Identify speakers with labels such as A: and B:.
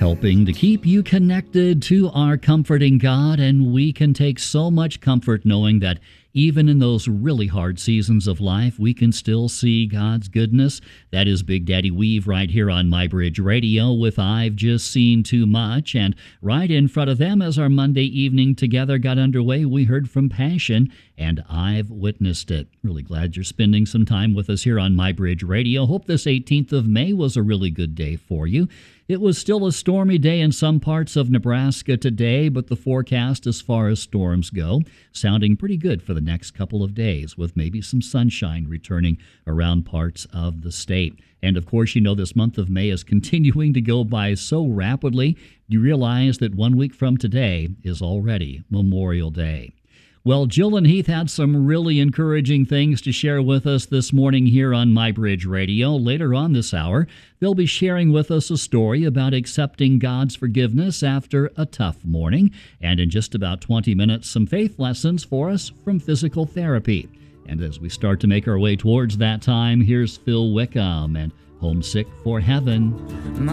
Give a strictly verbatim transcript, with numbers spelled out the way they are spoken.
A: helping to keep you connected to our comforting God, and we can take so much comfort knowing that even in those really hard seasons of life, we can still see God's goodness. That is Big Daddy Weave right here on MyBridge Radio with I've Just Seen Too Much. And right in front of them, as our Monday evening together got underway, we heard from Passion and I've Witnessed It. Really glad you're spending some time with us here on MyBridge Radio. Hope this eighteenth of May was a really good day for you. It was still a stormy day in some parts of Nebraska today, but the forecast as far as storms go, sounding pretty good for the next couple of days, with maybe some sunshine returning around parts of the state. And of course, you know this month of May is continuing to go by so rapidly. You realize that one week from today is already Memorial Day. Well, Jill and Heath had some really encouraging things to share with us this morning here on MyBridge Radio. Later on this hour, they'll be sharing with us a story about accepting God's forgiveness after a tough morning. And in just about twenty minutes, some faith lessons for us from physical therapy. And as we start to make our way towards that time, here's Phil Wickham and Homesick for Heaven.